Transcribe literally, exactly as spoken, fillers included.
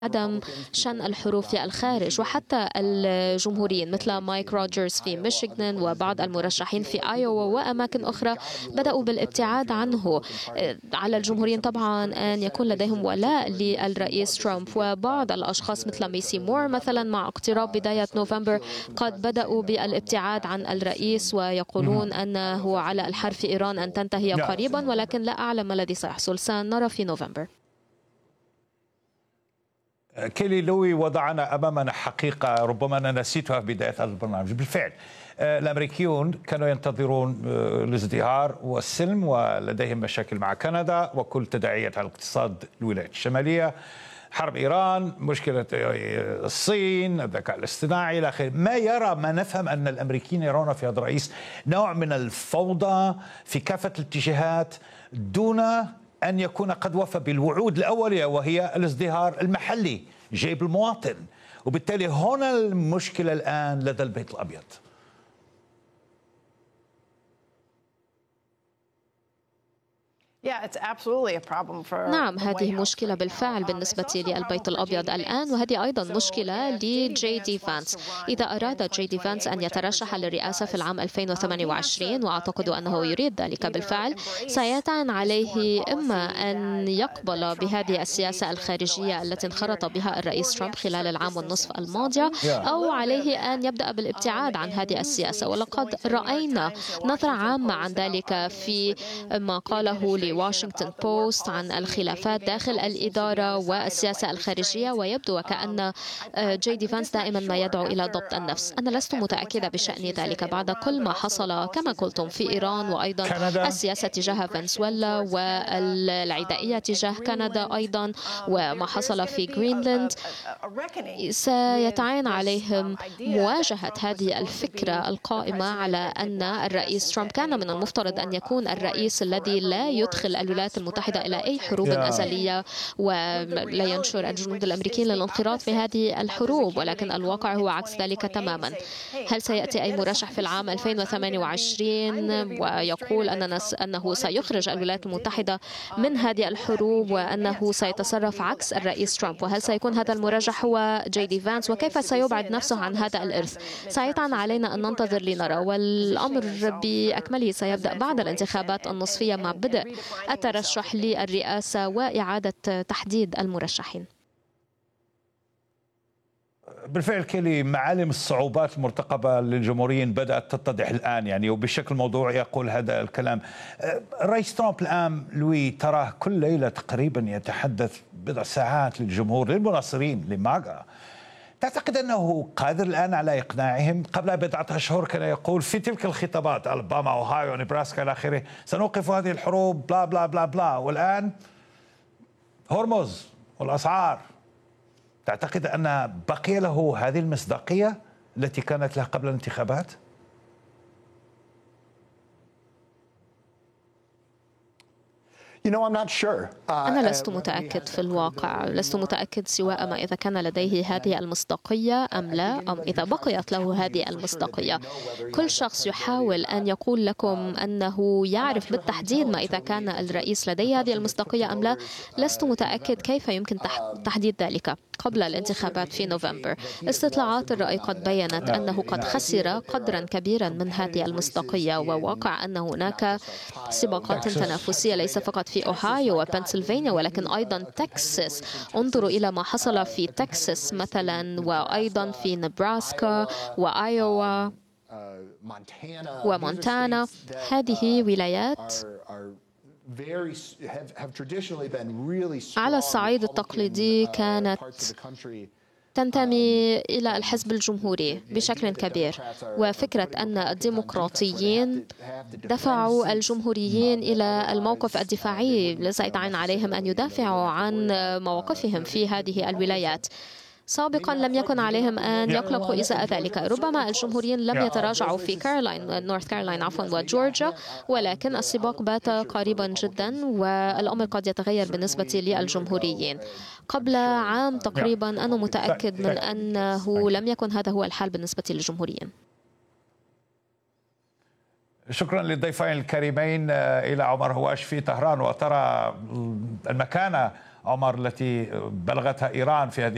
عدم شن الحروب في الخارج، وحتى الجمهوريين مثل مايك روجرز في ميشيغان وبعض المرشحين في آيوا وأماكن أخرى بدأوا بالابتعاد عنه. على الجمهوريين طبعا أن يكون لديهم ولاء للرئيس ترامب، وبعض الأشخاص مثل ميسي مور مثلا مع اقتراب بداية نوفمبر قد بدأوا بالابتعاد عن الرئيس ويقولون أنه على الحرب في إيران أن تنتهي قريبا، ولكن لا أعلم ما الذي سيحصل، سنرى في نوفمبر. كيلي لوي وضعنا أمامنا حقيقة ربما أنا نسيتها في بداية هذا البرنامج. بالفعل الأمريكيون كانوا ينتظرون الازدهار والسلم، ولديهم مشاكل مع كندا وكل تداعيات على الاقتصاد الولايات الشمالية، حرب إيران، مشكلة الصين، الذكاء الاصطناعي إلى آخره. ما يرى ما نفهم أن الأمريكيين يرون في هذا الرئيس نوع من الفوضى في كافة الاتجاهات دون أن يكون قد وفى بالوعود الأولية وهي الازدهار المحلي جيب المواطن، وبالتالي هنا المشكلة الآن لدى البيت الأبيض. نعم، هذه مشكلة بالفعل بالنسبة للبيت الأبيض الآن، وهذه أيضا مشكلة لجي دي فانس. إذا أراد جي دي فانس أن يترشح للرئاسة في العام ألفين وثمانية وعشرين، وأعتقد أنه يريد ذلك بالفعل، سيتعين عليه إما أن يقبل بهذه السياسة الخارجية التي انخرط بها الرئيس ترامب خلال العام والنصف الماضية، أو عليه أن يبدأ بالابتعاد عن هذه السياسة. ولقد رأينا نظرة عامة عن ذلك في ما قاله واشنطن بوست عن الخلافات داخل الإدارة والسياسة الخارجية، ويبدو وكأن جي دي فانس دائما ما يدعو إلى ضبط النفس. أنا لست متأكدة بشأن ذلك بعد كل ما حصل كما قلتم في إيران، وأيضا كندا. السياسة تجاه فنزويلا والعدائية تجاه كندا أيضا، وما حصل في غرينلاند. سيتعين عليهم مواجهة هذه الفكرة القائمة على أن الرئيس ترامب كان من المفترض أن يكون الرئيس الذي لا يدخل الولايات المتحدة إلى أي حروب أزلية ولا ينشر الجنود الأمريكيين للانخراط في هذه الحروب، ولكن الواقع هو عكس ذلك تماما. هل سيأتي أي مرشح في العام ألفين وثمانية وعشرين ويقول أننا أنه سيخرج الولايات المتحدة من هذه الحروب وأنه سيتصرف عكس الرئيس ترامب؟ وهل سيكون هذا المرشح هو جي دي فانس؟ وكيف سيبعد نفسه عن هذا الإرث؟ سيطعن علينا أن ننتظر لنرى، والأمر بأكمله سيبدأ بعد الانتخابات النصفية مع بدء الترشح للرئاسة وإعادة تحديد المرشحين. بالفعل كيلي، معالم الصعوبات المرتقبة للجمهوريين بدأت تتضح الآن، يعني وبشكل موضوعي يقول هذا الكلام. الرئيس ترامب الآن لوي تراه كل ليلة تقريبا يتحدث بضع ساعات للجمهور، للمناصرين لماغا. تعتقد أنه قادر الآن على إقناعهم؟ قبل بضعة أشهر كان يقول في تلك الخطابات ألاباما أوهايو نبراسكا إلى آخره سنوقف هذه الحروب بلا بلا بلا بلا، والآن هرمز والأسعار. تعتقد أن بقي له هذه المصداقية التي كانت له قبل الانتخابات؟ أنا لست متأكد في الواقع، لست متأكد سواء ما إذا كان لديه هذه المصداقية أم لا، أم إذا بقيت له هذه المصداقية. كل شخص يحاول أن يقول لكم أنه يعرف بالتحديد ما إذا كان الرئيس لديه هذه المصداقية أم لا. لست متأكد كيف يمكن تحديد ذلك قبل الانتخابات في نوفمبر. استطلاعات الرأي قد بيّنت أنه قد خسر قدرا كبيرا من هذه المصداقية، وواقع أن هناك سباقات تنافسية ليس فقط في أوهايو وبنسلفانيا ولكن أيضا تكساس. انظروا إلى ما حصل في تكساس مثلا، وأيضا في نبراسكا وآيوا ومونتانا. هذه ولايات على الصعيد التقليدي كانت تنتمي إلى الحزب الجمهوري بشكل كبير، وفكرة أن الديمقراطيين دفعوا الجمهوريين إلى الموقف الدفاعي سيتعين عليهم أن يدافعوا عن مواقفهم في هذه الولايات. سابقا لم يكن عليهم أن يقلقوا إزاء ذلك. ربما الجمهوريين لم يتراجعوا في كارولاين نورث كارولاين عفوا وجورجيا، ولكن السباق بات قريبا جدا، والأمر قد يتغير بالنسبة للجمهوريين. قبل عام تقريبا أنا متأكد من أنه لم يكن هذا هو الحال بالنسبة للجمهوريين. شكرا للضيفين الكريمين. إلى عمر هواش في طهران، وترى المكانة عمر التي بلغتها إيران في هذه